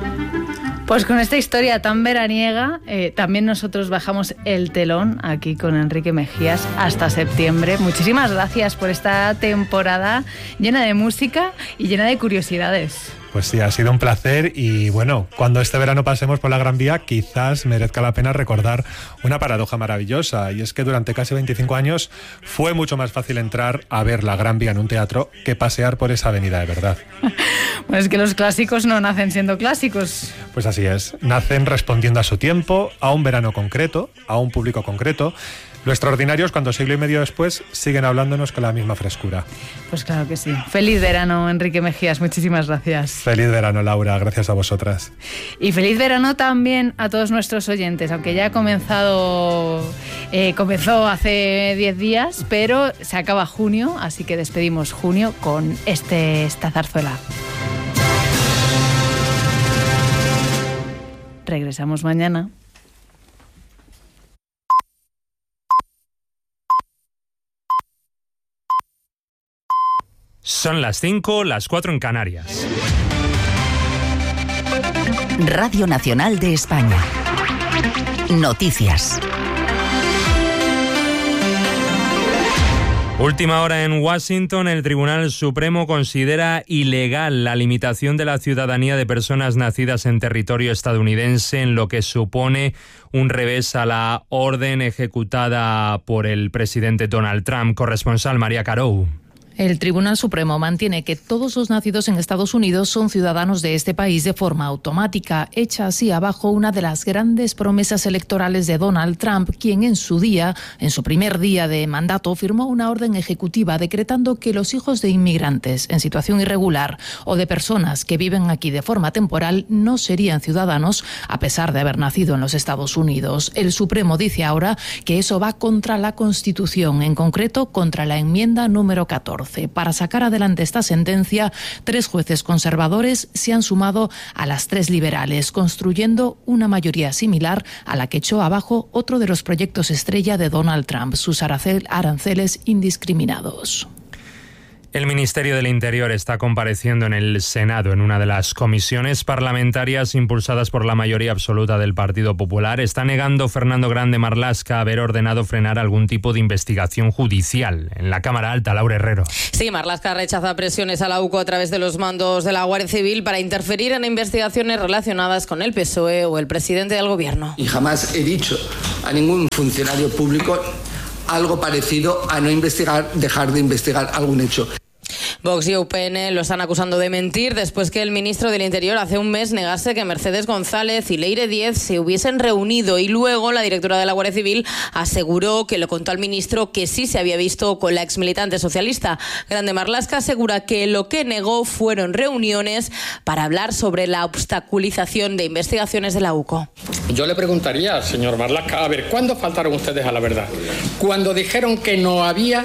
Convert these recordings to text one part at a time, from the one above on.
Pues con esta historia tan veraniega, también nosotros bajamos el telón aquí con Enrique Mejías hasta septiembre. Muchísimas gracias por esta temporada llena de música y llena de curiosidades. Pues sí, ha sido un placer y bueno, cuando este verano pasemos por la Gran Vía quizás merezca la pena recordar una paradoja maravillosa, y es que durante casi 25 años fue mucho más fácil entrar a ver la Gran Vía en un teatro que pasear por esa avenida de verdad. Pues es que los clásicos no nacen siendo clásicos. Pues así es, nacen respondiendo a su tiempo, a un verano concreto, a un público concreto. Lo extraordinario es cuando siglo y medio después siguen hablándonos con la misma frescura. Pues claro que sí. Feliz verano, Enrique Mejías. Muchísimas gracias. Feliz verano, Laura. Gracias a vosotras. Y feliz verano también a todos nuestros oyentes, aunque ya comenzó hace 10 días, pero se acaba junio, así que despedimos junio con esta zarzuela. Regresamos mañana. Son las 5, las 4 en Canarias. Radio Nacional de España. Noticias. Última hora en Washington. El Tribunal Supremo considera ilegal la limitación de la ciudadanía de personas nacidas en territorio estadounidense, en lo que supone un revés a la orden ejecutada por el presidente Donald Trump. Corresponsal María Carou. El Tribunal Supremo mantiene que todos los nacidos en Estados Unidos son ciudadanos de este país de forma automática, echa así abajo una de las grandes promesas electorales de Donald Trump, quien en su primer día de mandato, firmó una orden ejecutiva decretando que los hijos de inmigrantes en situación irregular o de personas que viven aquí de forma temporal no serían ciudadanos a pesar de haber nacido en los Estados Unidos. El Supremo dice ahora que eso va contra la Constitución, en concreto contra la enmienda número 14. Para sacar adelante esta sentencia, 3 jueces conservadores se han sumado a las 3 liberales, construyendo una mayoría similar a la que echó abajo otro de los proyectos estrella de Donald Trump, sus aranceles indiscriminados. El Ministerio del Interior está compareciendo en el Senado en una de las comisiones parlamentarias impulsadas por la mayoría absoluta del Partido Popular. Está negando Fernando Grande Marlaska haber ordenado frenar algún tipo de investigación judicial. En la Cámara Alta, Laura Herrero. Sí, Marlaska rechaza presiones a la UCO a través de los mandos de la Guardia Civil para interferir en investigaciones relacionadas con el PSOE o el presidente del Gobierno. Y jamás he dicho a ningún funcionario público algo parecido a no investigar, dejar de investigar algún hecho. Vox y UPN lo están acusando de mentir después que el ministro del Interior hace un mes negase que Mercedes González y Leire Díez se hubiesen reunido, y luego la directora de la Guardia Civil aseguró que lo contó al ministro que sí se había visto con la exmilitante socialista. Grande Marlaska asegura que lo que negó fueron reuniones para hablar sobre la obstaculización de investigaciones de la UCO. Yo le preguntaría al señor Marlaska, a ver, ¿cuándo faltaron ustedes a la verdad? Cuando dijeron que no había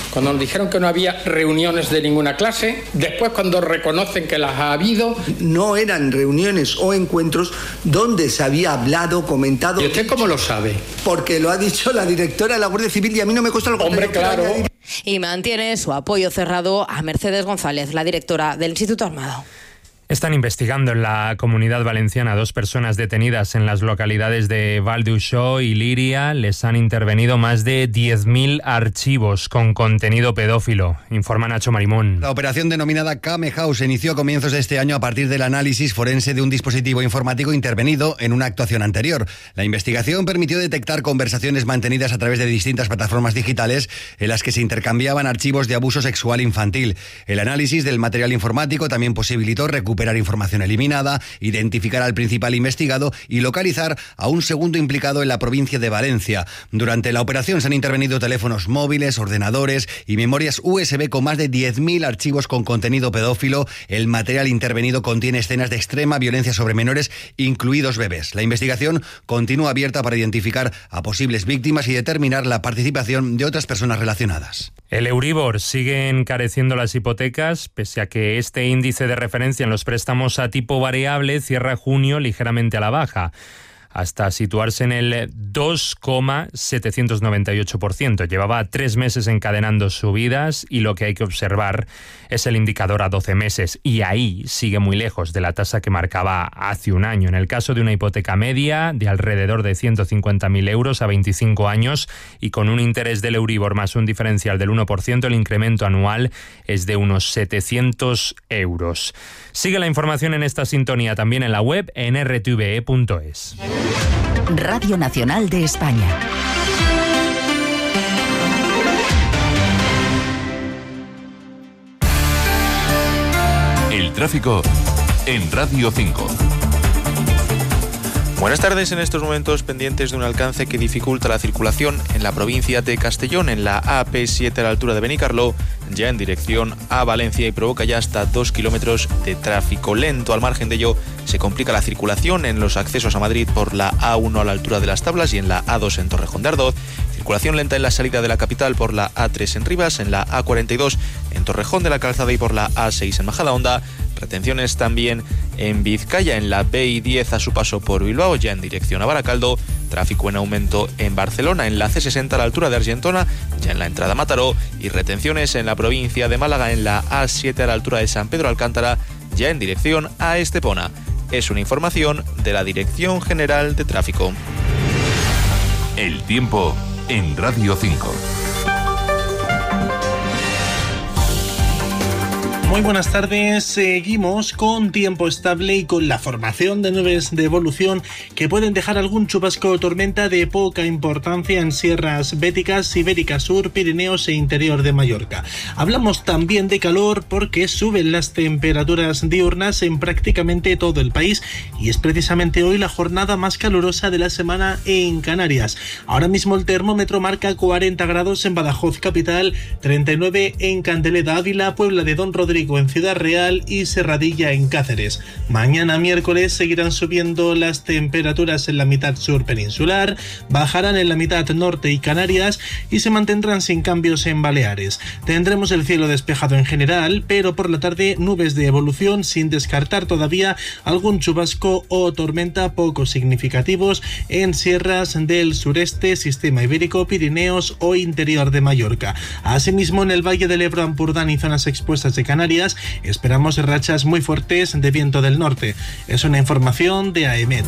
reuniones de ninguna clase, después cuando reconocen que las ha habido. No eran reuniones o encuentros donde se había hablado, comentado. ¿Y usted cómo lo sabe? Porque lo ha dicho la directora de la Guardia Civil y a mí no me cuesta lo contrario. Hombre, claro. Y mantiene su apoyo cerrado a Mercedes González, la directora del Instituto Armado. Están investigando en la Comunidad Valenciana 2 personas detenidas en las localidades de Val d'Uixó y Líria. Les han intervenido más de 10.000 archivos con contenido pedófilo, informa Nacho Marimón. La operación denominada Came House se inició a comienzos de este año a partir del análisis forense de un dispositivo informático intervenido en una actuación anterior. La investigación permitió detectar conversaciones mantenidas a través de distintas plataformas digitales en las que se intercambiaban archivos de abuso sexual infantil. El análisis del material informático también posibilitó recuperar información eliminada, identificar al principal investigado y localizar a un segundo implicado en la provincia de Valencia. Durante la operación se han intervenido teléfonos móviles, ordenadores y memorias USB con más de 10.000 archivos con contenido pedófilo. El material intervenido contiene escenas de extrema violencia sobre menores, incluidos bebés. La investigación continúa abierta para identificar a posibles víctimas y determinar la participación de otras personas relacionadas. El Euribor sigue encareciendo las hipotecas, pese a que este índice de referencia en los préstamos a tipo variable cierra junio ligeramente a la baja. hasta situarse en el 2,798%. Llevaba 3 meses encadenando subidas y lo que hay que observar es el indicador a 12 meses y ahí sigue muy lejos de la tasa que marcaba hace un año. En el caso de una hipoteca media de alrededor de 150.000 euros a 25 años y con un interés del Euribor más un diferencial del 1%, el incremento anual es de unos 700 euros. Sigue la información en esta sintonía también en la web en rtve.es. Radio Nacional de España. El tráfico en Radio 5. Buenas tardes. En estos momentos pendientes de un alcance que dificulta la circulación en la provincia de Castellón, en la AP7 a la altura de Benicarló, ya en dirección a Valencia, y provoca ya hasta 2 kilómetros de tráfico lento. Al margen de ello, se complica la circulación en los accesos a Madrid por la A1 a la altura de Las Tablas y en la A2 en Torrejón de Ardoz. Circulación lenta en la salida de la capital por la A3 en Rivas, en la A42 en Torrejón de la Calzada y por la A6 en Majadahonda. Retenciones también en Vizcaya, en la BI10 a su paso por Bilbao, ya en dirección a Baracaldo. Tráfico en aumento en Barcelona, en la C60 a la altura de Argentona, ya en la entrada a Mataró. Y retenciones en la provincia de Málaga, en la A7 a la altura de San Pedro Alcántara, ya en dirección a Estepona. Es una información de la Dirección General de Tráfico. El tiempo en Radio 5. Muy buenas tardes. Seguimos con tiempo estable y con la formación de nubes de evolución que pueden dejar algún chubasco o tormenta de poca importancia en sierras béticas, Ibérica Sur, Pirineos e interior de Mallorca. Hablamos también de calor porque suben las temperaturas diurnas en prácticamente todo el país y es precisamente hoy la jornada más calurosa de la semana en Canarias. Ahora mismo el termómetro marca 40 grados en Badajoz capital, 39 en Candeleda, Ávila, Puebla de Don Rodrigo en Ciudad Real y Serradilla en Cáceres. Mañana miércoles seguirán subiendo las temperaturas en la mitad sur peninsular, bajarán en la mitad norte y Canarias y se mantendrán sin cambios en Baleares. Tendremos el cielo despejado en general, pero por la tarde nubes de evolución sin descartar todavía algún chubasco o tormenta poco significativos en sierras del sureste, sistema ibérico, Pirineos o interior de Mallorca. Asimismo, en el Valle del Ebro, Ampurdán y zonas expuestas de Canarias esperamos rachas muy fuertes de viento del norte. Es una información de AEMET.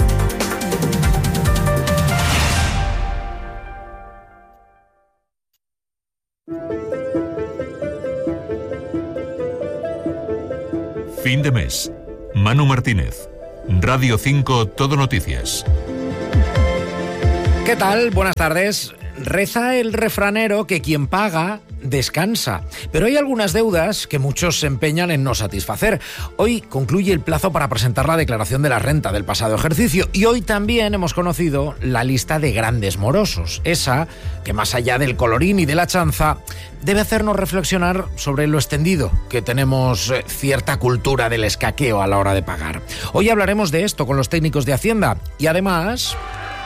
Fin de mes. Manu Martínez. Radio 5 Todo Noticias. ¿Qué tal? Buenas tardes. Reza el refranero que quien paga descansa, pero hay algunas deudas que muchos se empeñan en no satisfacer. Hoy concluye el plazo para presentar la declaración de la renta del pasado ejercicio y hoy también hemos conocido la lista de grandes morosos, esa que más allá del colorín y de la chanza debe hacernos reflexionar sobre lo extendido que tenemos cierta cultura del escaqueo a la hora de pagar. Hoy hablaremos de esto con los técnicos de Hacienda y además...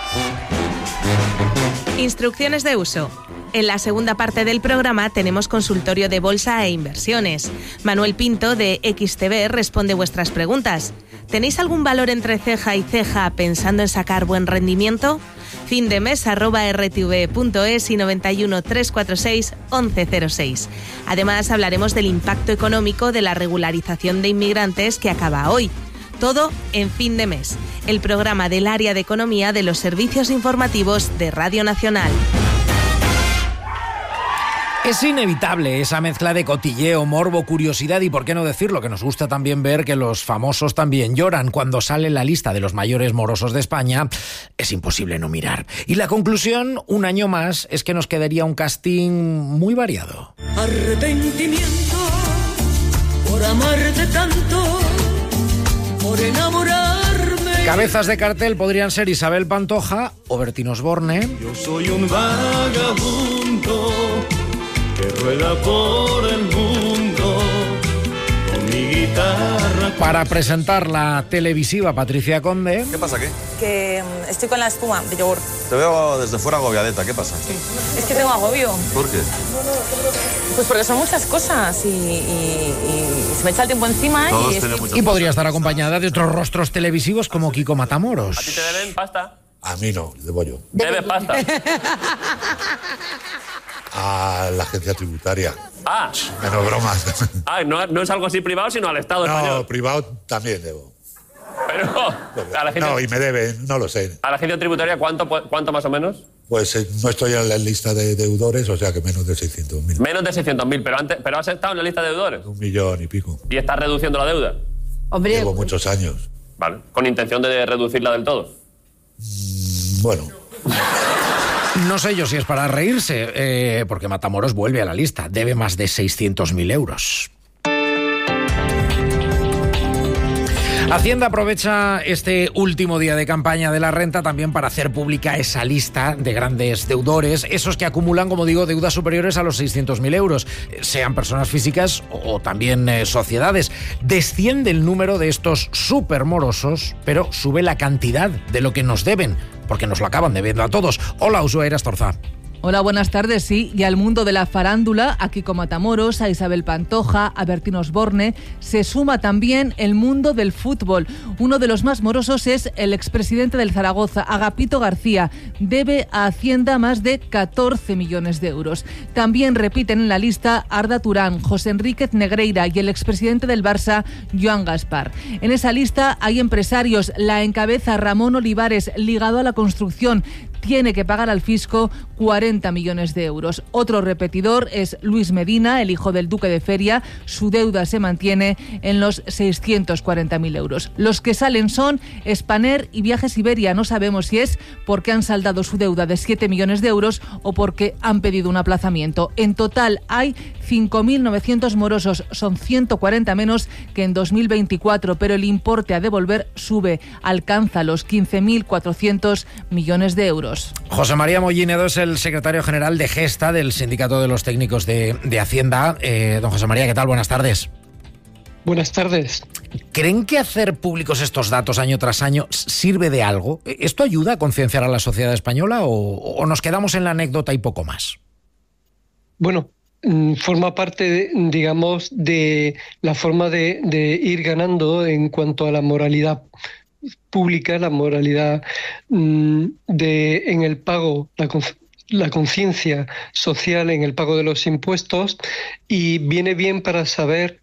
Instrucciones de uso. En la segunda parte del programa tenemos consultorio de bolsa e inversiones. Manuel Pinto de XTB responde vuestras preguntas. ¿Tenéis algún valor entre ceja y ceja pensando en sacar buen rendimiento? findemes@rtve.es y 91 346 1106. Además hablaremos del impacto económico de la regularización de inmigrantes que acaba hoy. Todo en Fin de Mes, el programa del área de economía de los servicios informativos de Radio Nacional. Es inevitable esa mezcla de cotilleo, morbo, curiosidad y, por qué no decirlo, que nos gusta también ver que los famosos también lloran cuando sale la lista de los mayores morosos de España. Es imposible no mirar. Y la conclusión, un año más, es que nos quedaría un casting muy variado. Arrepentimiento por amarte tanto, por enamorarme. Cabezas de cartel podrían ser Isabel Pantoja o Bertín Osborne. Yo soy un vagabundo que rueda por el mundo con mi guitarra. Para presentar la televisiva Patricia Conde. ¿Qué pasa, qué? Que estoy con la espuma de yogur. Te veo desde fuera agobiadeta, ¿qué pasa? Es que tengo agobio. ¿Por qué? Pues porque son muchas cosas y se me echa el tiempo encima. Y podría estar acompañada de otros rostros televisivos como Kiko Matamoros. ¿A ti te deben pasta? A mí no, debo yo. ¿Debes pasta? A la agencia tributaria. Ah. Menos bromas. Ah, no es algo así privado, sino al Estado español. No, privado también debo. Pero a la agencia... No, y me deben, no lo sé. ¿A la agencia tributaria cuánto más o menos? Pues no estoy en la lista de deudores, o sea que menos de 600.000. Menos de 600.000, pero has estado en la lista de deudores. 1 millón y pico. ¿Y estás reduciendo la deuda? Hombre, Llevo muchos años. Vale, ¿con intención de reducirla del todo? Bueno. No sé yo si es para reírse, porque Matamoros vuelve a la lista. Debe más de 600.000 euros. Hacienda aprovecha este último día de campaña de la renta también para hacer pública esa lista de grandes deudores, esos que acumulan, como digo, deudas superiores a los 600.000 euros, sean personas físicas o también sociedades. Desciende el número de estos supermorosos, pero sube la cantidad de lo que nos deben, porque nos lo acaban debiendo a todos. Hola, Ushuaia Astorza. Hola, buenas tardes, sí. Y al mundo de la farándula, a Kiko Matamoros, a Isabel Pantoja, a Bertín Osborne, se suma también el mundo del fútbol. Uno de los más morosos es el expresidente del Zaragoza, Agapito García. Debe a Hacienda más de 14 millones de euros. También repiten en la lista Arda Turán, José Enríquez Negreira y el expresidente del Barça, Joan Gaspar. En esa lista hay empresarios. La encabeza Ramón Olivares, ligado a la construcción. Tiene que pagar al fisco 40 millones de euros. Otro repetidor es Luis Medina, el hijo del duque de Feria. Su deuda se mantiene en los 640.000 euros. Los que salen son Spanair y Viajes Iberia. No sabemos si es porque han saldado su deuda de 7 millones de euros o porque han pedido un aplazamiento. En total hay 5.900 morosos. Son 140 menos que en 2024, pero el importe a devolver sube. Alcanza los 15.400 millones de euros. José María Mollinedo es el secretario general de Gesta, del Sindicato de los Técnicos de Hacienda. Don José María, ¿qué tal? Buenas tardes. Buenas tardes. ¿Creen que hacer públicos estos datos año tras año sirve de algo? ¿Esto ayuda a concienciar a la sociedad española o nos quedamos en la anécdota y poco más? Bueno, forma parte, digamos, de la forma de ir ganando en cuanto a la moralidad pública, la moralidad en el pago, la conciencia social en el pago de los impuestos, y viene bien para saber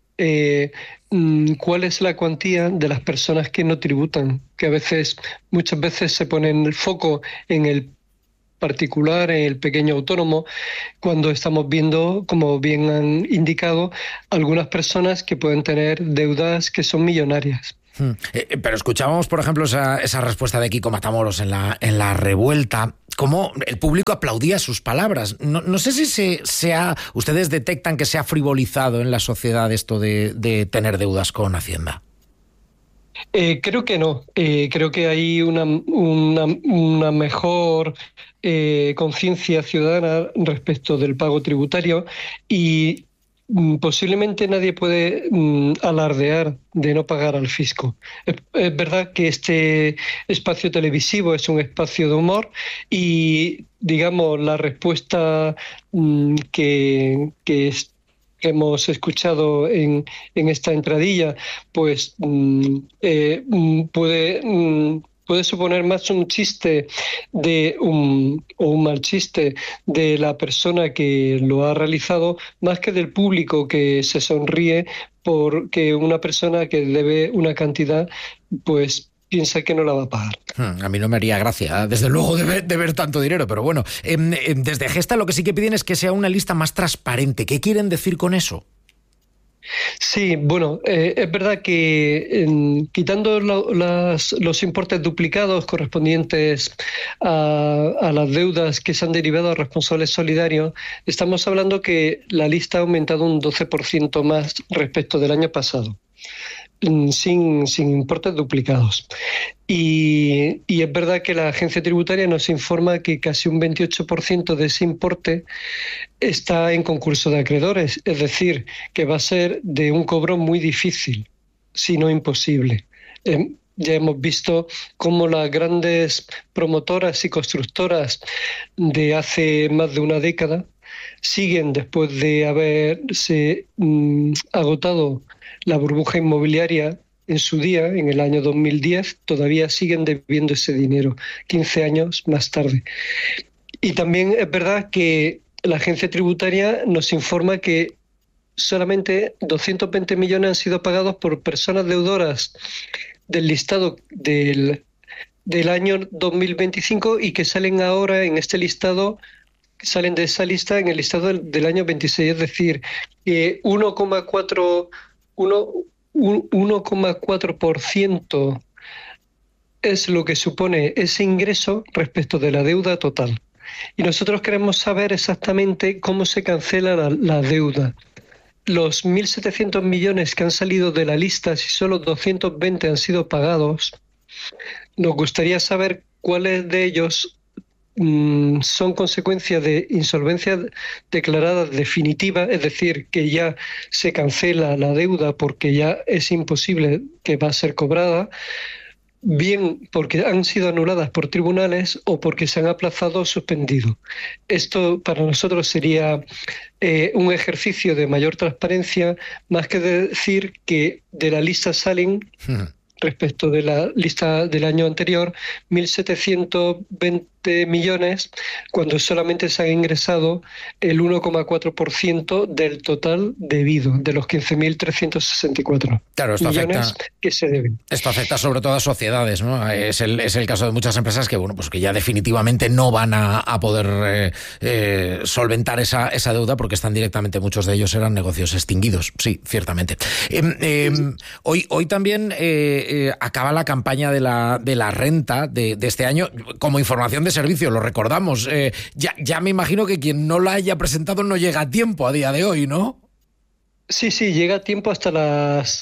cuál es la cuantía de las personas que no tributan, que muchas veces se pone el foco en el particular, en el pequeño autónomo, cuando estamos viendo, como bien han indicado, algunas personas que pueden tener deudas que son millonarias. Pero escuchábamos, por ejemplo, esa respuesta de Kiko Matamoros en la revuelta, cómo el público aplaudía sus palabras. No sé si ustedes detectan que se ha frivolizado en la sociedad esto de tener deudas con Hacienda. Creo que no. Creo que hay una mejor conciencia ciudadana respecto del pago tributario, y posiblemente nadie puede alardear de no pagar al fisco. Es verdad que este espacio televisivo es un espacio de humor y, digamos, la respuesta que hemos escuchado en esta entradilla, pues puede suponer más un chiste o un mal chiste de la persona que lo ha realizado, más que del público que se sonríe porque una persona que debe una cantidad, pues piensa que no la va a pagar. A mí no me haría gracia, desde luego, de ver tanto dinero, pero bueno, desde Gesta lo que sí que piden es que sea una lista más transparente. ¿Qué quieren decir con eso? Sí, bueno, es verdad que quitando los importes duplicados correspondientes a las deudas que se han derivado a responsables solidarios, estamos hablando que la lista ha aumentado un 12% más respecto del año pasado, sin importes duplicados. Y es verdad que la agencia tributaria nos informa que casi un 28% de ese importe está en concurso de acreedores, es decir, que va a ser de un cobro muy difícil, si no imposible. Ya hemos visto cómo las grandes promotoras y constructoras de hace más de una década siguen, después de haberse agotado la burbuja inmobiliaria en su día, en el año 2010, todavía siguen debiendo ese dinero, 15 años más tarde. Y también es verdad que la agencia tributaria nos informa que solamente 220 millones han sido pagados por personas deudoras del listado del año 2025 y que salen ahora en este listado, salen de esa lista en el listado del año 26, es decir, 1,4% es lo que supone ese ingreso respecto de la deuda total. Y nosotros queremos saber exactamente cómo se cancela la deuda. Los 1.700 millones que han salido de la lista, si solo 220 han sido pagados, nos gustaría saber cuáles de ellos son consecuencia de insolvencia declarada definitiva, es decir, que ya se cancela la deuda porque ya es imposible que va a ser cobrada, bien porque han sido anuladas por tribunales o porque se han aplazado o suspendido. Esto para nosotros sería un ejercicio de mayor transparencia, más que decir que de la lista salen, respecto de la lista del año anterior, 1.720 millones, cuando solamente se ha ingresado el 1,4% del total debido, de los 15.364 millones que se deben. Esto afecta sobre todo a sociedades, ¿no? Es el caso de muchas empresas que, bueno, pues que ya definitivamente no van a poder solventar esa deuda porque están directamente, muchos de ellos eran negocios extinguidos. Sí, ciertamente. Hoy también acaba la campaña de la renta de este año. Como información de servicio, lo recordamos. Ya me imagino que quien no la haya presentado no llega a tiempo a día de hoy, ¿no? Sí, llega a tiempo hasta las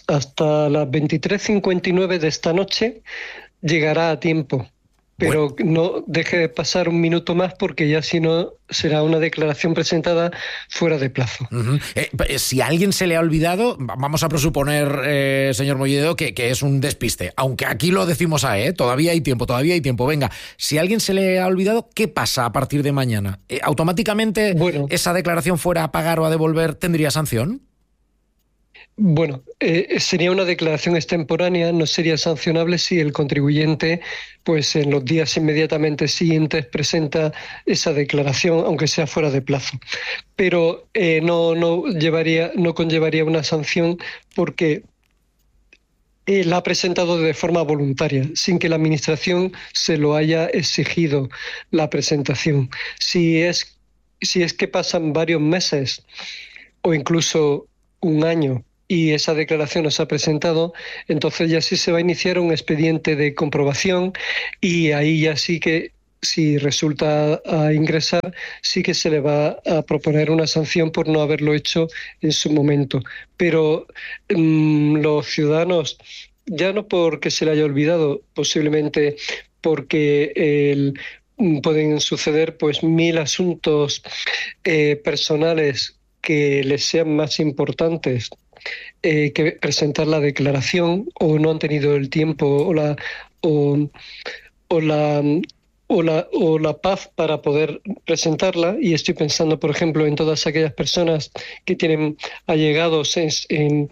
23:59 de esta noche. Llegará a tiempo. Pero no deje de pasar un minuto más porque ya si no será una declaración presentada fuera de plazo. Si a alguien se le ha olvidado, vamos a presuponer, señor Molledo, que es un despiste. Aunque aquí lo decimos todavía hay tiempo. Venga, si a alguien se le ha olvidado, ¿qué pasa a partir de mañana? ¿Automáticamente esa declaración fuera a pagar o a devolver tendría sanción? Bueno, sería una declaración extemporánea, no sería sancionable si el contribuyente, pues en los días inmediatamente siguientes presenta esa declaración, aunque sea fuera de plazo. Pero no conllevaría una sanción porque la ha presentado de forma voluntaria, sin que la Administración se lo haya exigido la presentación. Si es que pasan varios meses o incluso un año y esa declaración no se ha presentado, entonces ya sí se va a iniciar un expediente de comprobación y ahí ya sí que, si resulta a ingresar, sí que se le va a proponer una sanción por no haberlo hecho en su momento. Pero los ciudadanos, ya no porque se le haya olvidado, posiblemente porque pueden suceder pues 1.000 asuntos personales que les sean más importantes que presentar la declaración, o no han tenido el tiempo o la paz para poder presentarla. Y estoy pensando, por ejemplo, en todas aquellas personas que tienen allegados en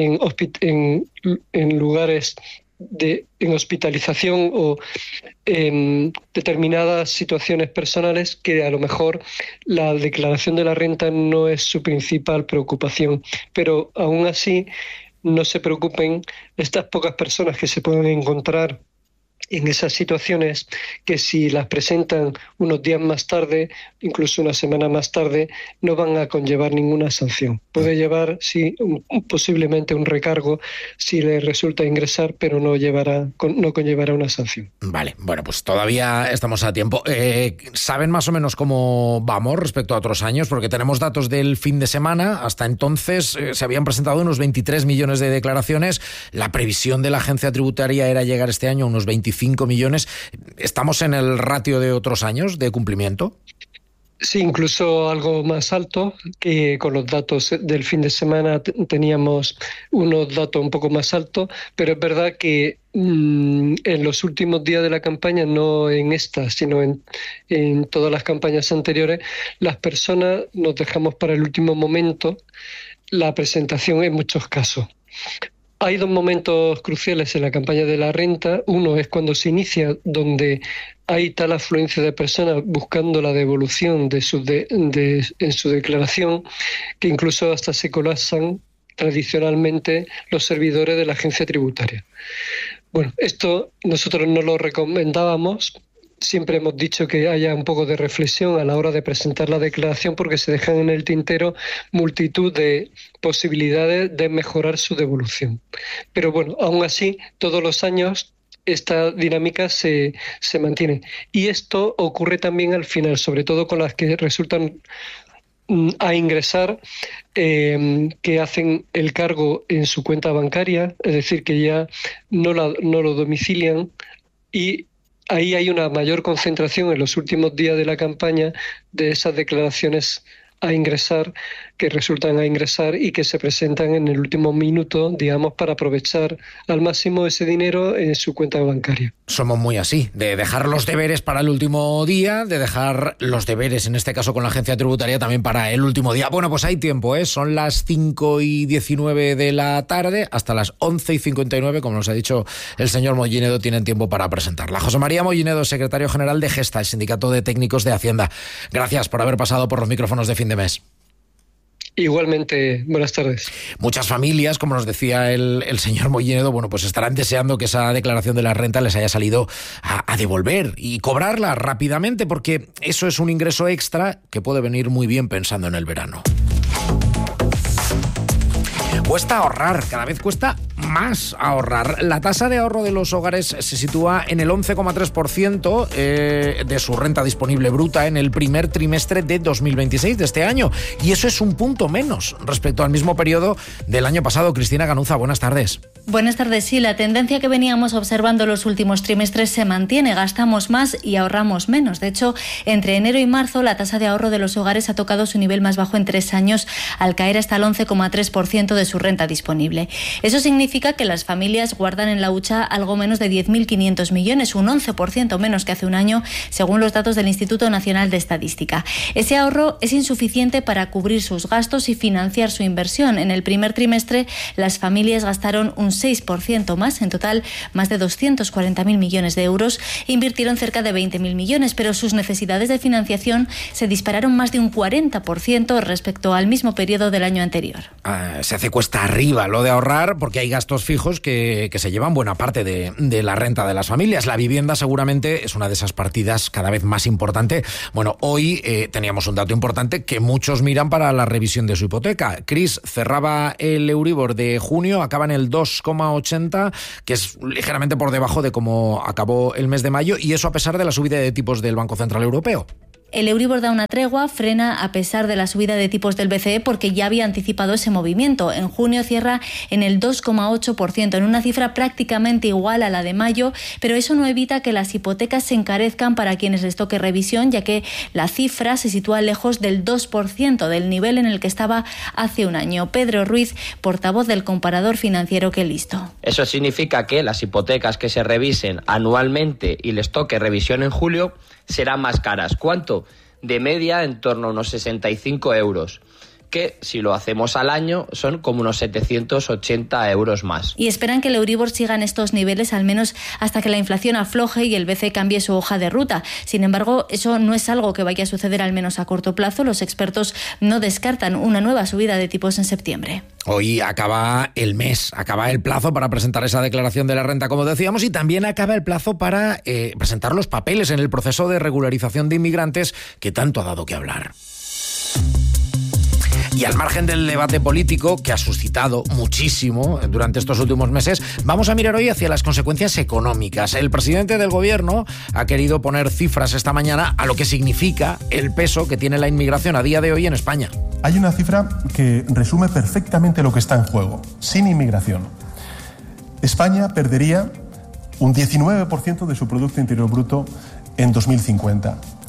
lugares en hospitalización o en determinadas situaciones personales que a lo mejor la declaración de la renta no es su principal preocupación. Pero aún así, no se preocupen estas pocas personas que se pueden encontrar en esas situaciones, que si las presentan unos días más tarde, incluso una semana más tarde, no van a conllevar ninguna sanción. Puede llevar, sí, posiblemente un recargo si le resulta ingresar, pero no conllevará una sanción. Vale, bueno, pues todavía estamos a tiempo. ¿Saben más o menos cómo vamos respecto a otros años? Porque tenemos datos del fin de semana. Hasta entonces se habían presentado unos 23 millones de declaraciones. La previsión de la agencia tributaria era llegar este año a unos 25 millones. ¿Estamos en el ratio de otros años de cumplimiento? Sí, incluso algo más alto, que con los datos del fin de semana teníamos unos datos un poco más altos, pero es verdad que en los últimos días de la campaña, no en esta, sino en todas las campañas anteriores, las personas nos dejamos para el último momento la presentación en muchos casos. Hay dos momentos cruciales en la campaña de la renta. Uno es cuando se inicia, donde hay tal afluencia de personas buscando la devolución en su declaración, que incluso hasta se colapsan tradicionalmente los servidores de la agencia tributaria. Bueno, esto nosotros no lo recomendábamos. Siempre hemos dicho que haya un poco de reflexión a la hora de presentar la declaración, porque se dejan en el tintero multitud de posibilidades de mejorar su devolución. Pero bueno, aún así, todos los años esta dinámica se mantiene. Y esto ocurre también al final, sobre todo con las que resultan a ingresar, que hacen el cargo en su cuenta bancaria, es decir, que ya no lo domicilian, y ahí hay una mayor concentración en los últimos días de la campaña de esas declaraciones a ingresar, que resultan a ingresar y que se presentan en el último minuto, digamos, para aprovechar al máximo ese dinero en su cuenta bancaria. Somos muy así, de dejar los deberes para el último día, de dejar los deberes, en este caso con la agencia tributaria, también para el último día. Bueno, pues hay tiempo, ¿eh? Son las 5:19 de la tarde, hasta las 11:59, como nos ha dicho el señor Mollinedo, tienen tiempo para presentarla. José María Mollinedo, secretario general de Gesta, el Sindicato de Técnicos de Hacienda. Gracias por haber pasado por los micrófonos de Fin de Mes. Igualmente, buenas tardes. Muchas familias, como nos decía el señor Mollinedo, bueno, pues estarán deseando que esa declaración de la renta les haya salido a devolver y cobrarla rápidamente, porque eso es un ingreso extra que puede venir muy bien pensando en el verano. Cuesta ahorrar, cada vez cuesta más ahorrar. La tasa de ahorro de los hogares se sitúa en el 11,3% de su renta disponible bruta en el primer trimestre de 2026 de este año. Y eso es un punto menos respecto al mismo periodo del año pasado. Cristina Ganuza, buenas tardes. Buenas tardes. Sí, la tendencia que veníamos observando los últimos trimestres se mantiene. Gastamos más y ahorramos menos. De hecho, entre enero y marzo, la tasa de ahorro de los hogares ha tocado su nivel más bajo en 3 años, al caer hasta el 11,3% de su renta disponible. Eso significa que las familias guardan en la hucha algo menos de 10.500 millones, un 11% menos que hace un año, según los datos del Instituto Nacional de Estadística. Ese ahorro es insuficiente para cubrir sus gastos y financiar su inversión. En el primer trimestre, las familias gastaron un 6% más, en total más de 240.000 millones de euros, e invirtieron cerca de 20.000 millones, pero sus necesidades de financiación se dispararon más de un 40% respecto al mismo periodo del año anterior. Se hace cuesta arriba lo de ahorrar, porque hay gastos fijos que se llevan buena parte de la renta de las familias. La vivienda seguramente es una de esas partidas cada vez más importante. Bueno, hoy teníamos un dato importante que muchos miran para la revisión de su hipoteca. Cris, cerraba el Euribor de junio, acaba en el 2,80, que es ligeramente por debajo de cómo acabó el mes de mayo, y eso a pesar de la subida de tipos del Banco Central Europeo. El Euribor da una tregua, frena a pesar de la subida de tipos del BCE, porque ya había anticipado ese movimiento. En junio cierra en el 2,8%, en una cifra prácticamente igual a la de mayo, pero eso no evita que las hipotecas se encarezcan para quienes les toque revisión, ya que la cifra se sitúa lejos del 2% del nivel en el que estaba hace un año. Pedro Ruiz, portavoz del comparador financiero Quelisto. Eso significa que las hipotecas que se revisen anualmente y les toque revisión en julio serán más caras. ¿Cuánto? De media en torno a unos 65 euros, que si lo hacemos al año son como unos 780 euros más. Y esperan que el Euribor siga en estos niveles al menos hasta que la inflación afloje y el BCE cambie su hoja de ruta. Sin embargo, eso no es algo que vaya a suceder al menos a corto plazo. Los expertos no descartan una nueva subida de tipos en septiembre. Hoy acaba el mes, acaba el plazo para presentar esa declaración de la renta, como decíamos, y también acaba el plazo para presentar los papeles en el proceso de regularización de inmigrantes que tanto ha dado que hablar. Y al margen del debate político que ha suscitado muchísimo durante estos últimos meses, vamos a mirar hoy hacia las consecuencias económicas. El presidente del gobierno ha querido poner cifras esta mañana a lo que significa el peso que tiene la inmigración a día de hoy en España. Hay una cifra que resume perfectamente lo que está en juego. Sin inmigración, España perdería un 19% de su Producto Interior Bruto en 2050.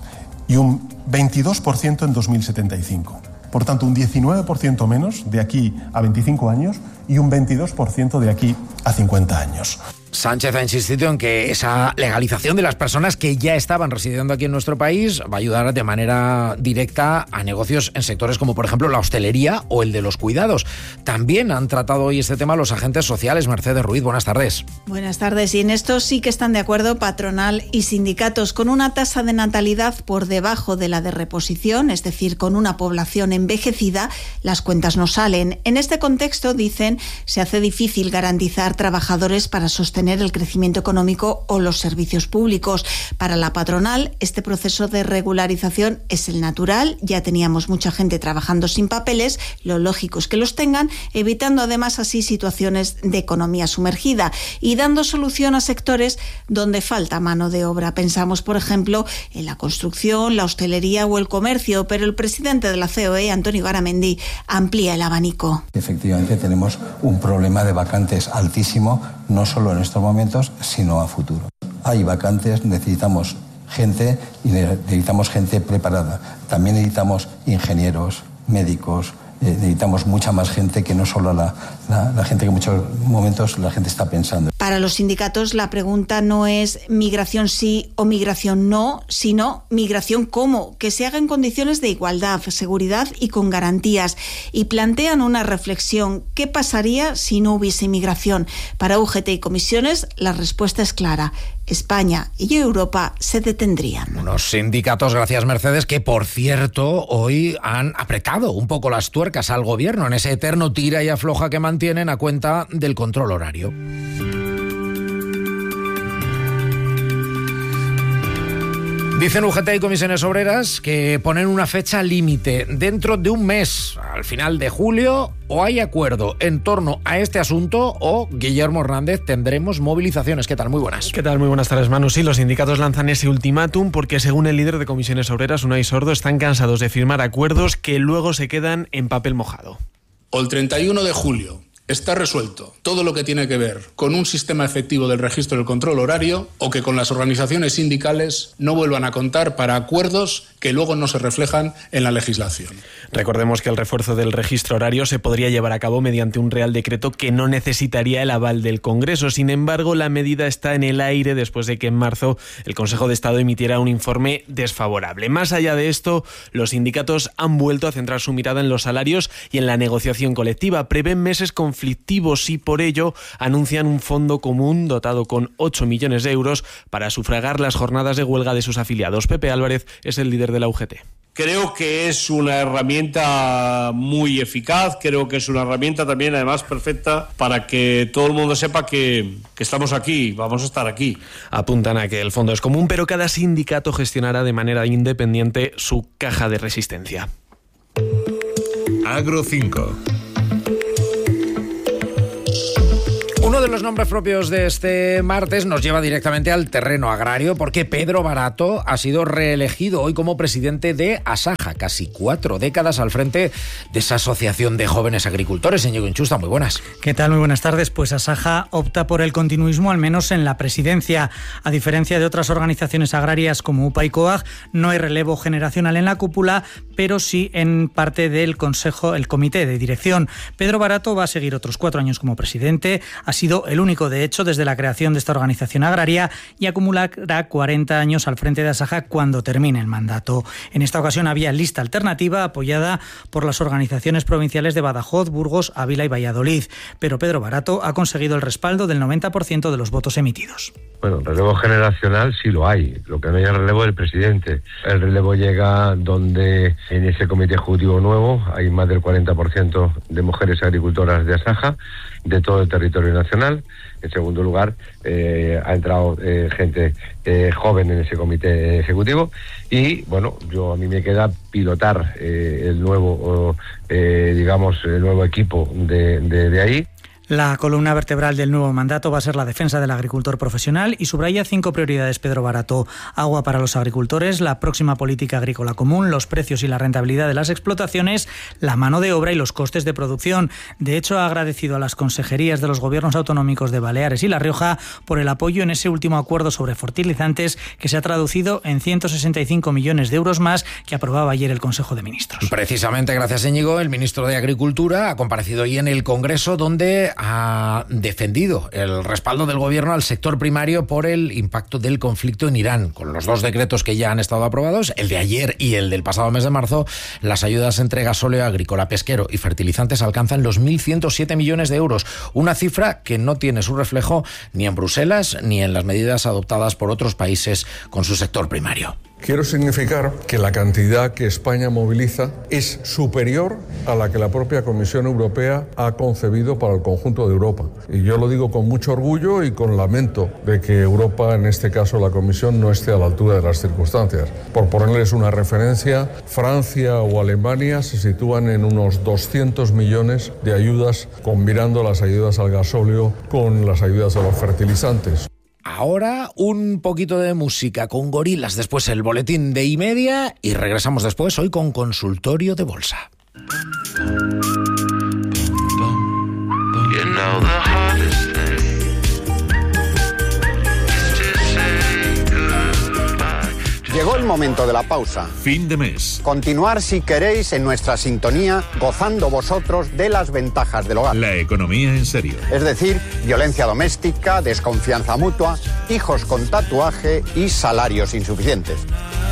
y un 22% en 2075. Por tanto, un 19% menos de aquí a 25 años y un 22% de aquí a 50 años. Sánchez ha insistido en que esa legalización de las personas que ya estaban residiendo aquí en nuestro país va a ayudar de manera directa a negocios en sectores como, por ejemplo, la hostelería o el de los cuidados. También han tratado hoy este tema los agentes sociales. Mercedes Ruiz, buenas tardes. Buenas tardes. Y en esto sí que están de acuerdo patronal y sindicatos, con una tasa de natalidad por debajo de la de reposición, es decir, con una población envejecida, las cuentas no salen. En este contexto, dicen, se hace difícil garantizar trabajadores para sostener el crecimiento económico o los servicios públicos. Para la patronal, este proceso de regularización es el natural. Ya teníamos mucha gente trabajando sin papeles, lo lógico es que los tengan, evitando además así situaciones de economía sumergida y dando solución a sectores donde falta mano de obra. Pensamos, por ejemplo, en la construcción, la hostelería o el comercio, pero el presidente de la COE, Antonio Garamendi, amplía el abanico. Efectivamente, tenemos un problema de vacantes altísimo, no solo en estos momentos, sino a futuro. Hay vacantes, necesitamos gente y necesitamos gente preparada. También necesitamos ingenieros, médicos, necesitamos mucha más gente que no solo la gente que en muchos momentos la gente está pensando. Para los sindicatos la pregunta no es migración sí o migración no, sino migración cómo, que se haga en condiciones de igualdad, seguridad y con garantías. Y plantean una reflexión: ¿qué pasaría si no hubiese migración? Para UGT y comisiones la respuesta es clara: España y Europa se detendrían. Unos sindicatos, gracias Mercedes, que por cierto hoy han apretado un poco las tuercas al gobierno en ese eterno tira y afloja que mantienen a cuenta del control horario. Dicen UGT y comisiones obreras que ponen una fecha límite dentro de un mes, al final de julio. O hay acuerdo en torno a este asunto o, Guillermo Hernández, tendremos movilizaciones. ¿Qué tal? Muy buenas. ¿Qué tal? Muy buenas tardes, Manu. Sí, los sindicatos lanzan ese ultimátum porque, según el líder de comisiones obreras, Unai Sordo, están cansados de firmar acuerdos que luego se quedan en papel mojado. O el 31 de julio está resuelto todo lo que tiene que ver con un sistema efectivo del registro del control horario, o que con las organizaciones sindicales no vuelvan a contar para acuerdos que luego no se reflejan en la legislación. Recordemos que el refuerzo del registro horario se podría llevar a cabo mediante un Real Decreto que no necesitaría el aval del Congreso. Sin embargo, la medida está en el aire después de que en marzo el Consejo de Estado emitiera un informe desfavorable. Más allá de esto, los sindicatos han vuelto a centrar su mirada en los salarios y en la negociación colectiva. Prevén meses conflictivos y por ello anuncian un fondo común dotado con 8 millones de euros para sufragar las jornadas de huelga de sus afiliados. Pepe Álvarez es el líder de la UGT. Creo que es una herramienta muy eficaz, creo que es una herramienta también además perfecta para que todo el mundo sepa que estamos aquí, vamos a estar aquí. Apuntan a que el fondo es común, pero cada sindicato gestionará de manera independiente su caja de resistencia. Agro 5. Uno de los nombres propios de este martes nos lleva directamente al terreno agrario porque Pedro Barato ha sido reelegido hoy como presidente de Asaja, casi 4 décadas al frente de esa asociación de jóvenes agricultores. Íñigo Inchusta, muy buenas. ¿Qué tal? Muy buenas tardes. Pues Asaja opta por el continuismo, al menos en la presidencia. A diferencia de otras organizaciones agrarias como UPA y COAG, no hay relevo generacional en la cúpula, pero sí en parte del consejo, el comité de dirección. Pedro Barato va a seguir otros 4 años como presidente. Ha sido el único, de hecho, desde la creación de esta organización agraria y acumulará 40 años al frente de Asaja cuando termine el mandato. En esta ocasión había lista alternativa apoyada por las organizaciones provinciales de Badajoz, Burgos, Ávila y Valladolid, pero Pedro Barato ha conseguido el respaldo del 90% de los votos emitidos. Bueno, relevo generacional sí lo hay, lo que no hay es relevo del presidente. El relevo llega donde en ese comité ejecutivo nuevo hay más del 40% de mujeres agricultoras de Asaja, de todo el territorio nacional. En segundo lugar, ha entrado gente joven en ese comité ejecutivo y, bueno, a mí me queda pilotar el nuevo, el nuevo equipo de ahí. La columna vertebral del nuevo mandato va a ser la defensa del agricultor profesional y subraya 5 prioridades Pedro Barato: agua para los agricultores, la próxima política agrícola común, los precios y la rentabilidad de las explotaciones, la mano de obra y los costes de producción. De hecho, ha agradecido a las consejerías de los gobiernos autonómicos de Baleares y La Rioja por el apoyo en ese último acuerdo sobre fertilizantes, que se ha traducido en 165 millones de euros más, que aprobaba ayer el Consejo de Ministros. Precisamente, gracias Íñigo, el ministro de Agricultura ha comparecido hoy en el Congreso, donde ha defendido el respaldo del gobierno al sector primario por el impacto del conflicto en Irán. Con los 2 decretos que ya han estado aprobados, el de ayer y el del pasado mes de marzo, las ayudas entre gasóleo agrícola, pesquero y fertilizantes alcanzan los 1.107 millones de euros, una cifra que no tiene su reflejo ni en Bruselas ni en las medidas adoptadas por otros países con su sector primario. Quiero significar que la cantidad que España moviliza es superior a la que la propia Comisión Europea ha concebido para el conjunto de Europa. Y yo lo digo con mucho orgullo y con lamento de que Europa, en este caso la Comisión, no esté a la altura de las circunstancias. Por ponerles una referencia, Francia o Alemania se sitúan en unos 200 millones de ayudas, combinando las ayudas al gasóleo con las ayudas a los fertilizantes. Ahora un poquito de música con Gorilas, después el boletín de Y media y regresamos después hoy con Consultorio de Bolsa. Llegó el momento de la pausa. Fin de mes. Continuar, si queréis, en nuestra sintonía, gozando vosotros de las ventajas del hogar. La economía en serio. Es decir, violencia doméstica, desconfianza mutua, hijos con tatuaje y salarios insuficientes.